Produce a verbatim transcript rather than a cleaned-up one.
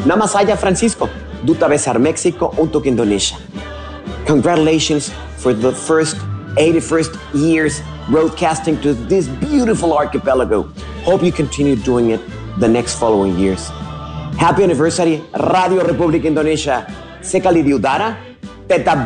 Nama saya Francisco, Duta Besar Mexico untuk Indonesia. Congratulations for the first eighty-first years broadcasting to this beautiful archipelago. Hope you continue doing it the next following years. Happy anniversary, Radio Republik Indonesia. Sekali diudara, tetap